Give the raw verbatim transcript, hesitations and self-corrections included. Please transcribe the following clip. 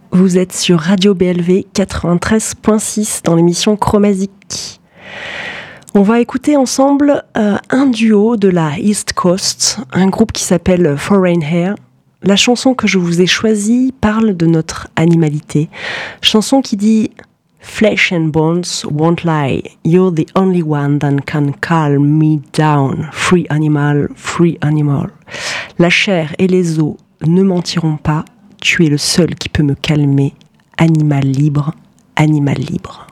Vous êtes sur Radio B L V quatre-vingt-treize virgule six dans l'émission Chromazique. On va écouter ensemble euh, un duo de la East Coast, un groupe qui s'appelle Foreign Hair. La chanson que je vous ai choisie parle de notre animalité. Chanson qui dit « Flesh and bones won't lie, you're the only one that can calm me down, free animal, free animal. » La chair et les os ne mentiront pas, tu es le seul qui peut me calmer, animal libre, animal libre.